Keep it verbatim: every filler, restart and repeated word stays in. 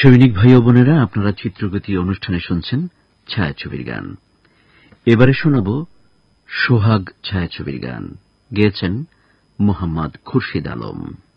সৈনিক ভাই ও বোনেরা, আপনারা চিত্রগতি অনুষ্ঠানে শুনছেন ছায়াছবির গান। এবারে শোনাব সোহাগ ছায়াছবির গান। গেয়েছেন মোহাম্মদ খুরশিদ আলম।